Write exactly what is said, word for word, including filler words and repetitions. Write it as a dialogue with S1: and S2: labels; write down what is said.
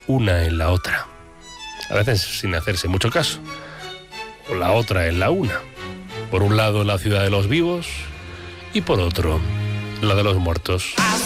S1: una en la otra. A veces sin hacerse mucho caso. O la otra en la una. Por un lado la ciudad de los vivos y por otro la de los muertos.